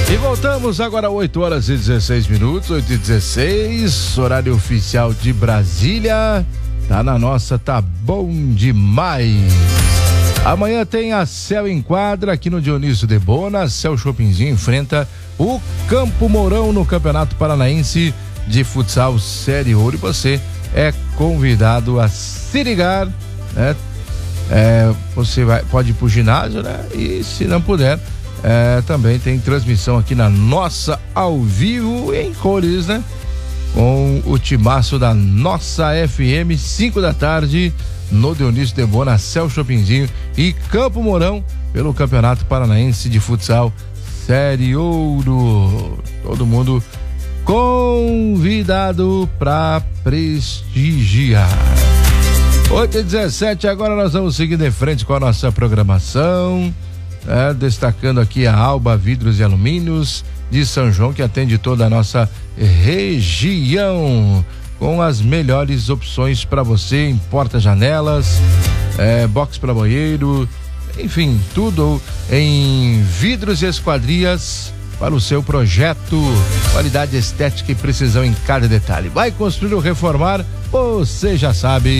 E voltamos agora 8h16, 8h16, horário oficial de Brasília. Tá na nossa, tá bom demais. Amanhã tem a Céu em Quadra aqui no Dionísio de Bona. Céu Shoppingzinho enfrenta o Campo Mourão no Campeonato Paranaense de Futsal Série Ouro. E você é convidado a se ligar, né? Você pode ir pro ginásio, né? E se não puder, também tem transmissão aqui na nossa, ao vivo, em cores, né? Com o timaço da nossa FM, 5 da tarde, no Dionísio de Bona, Céu Shoppingzinho e Campo Mourão, pelo Campeonato Paranaense de Futsal Série Ouro. Todo mundo convidado para prestigiar. 8h17, agora nós vamos seguir de frente com a nossa programação, destacando aqui a Alba Vidros e Alumínios de São João, que atende toda a nossa região, com as melhores opções para você em porta-janelas, box para banheiro, enfim, tudo em vidros e esquadrias para o seu projeto. Qualidade estética e precisão em cada detalhe. Vai construir ou reformar? Você já sabe.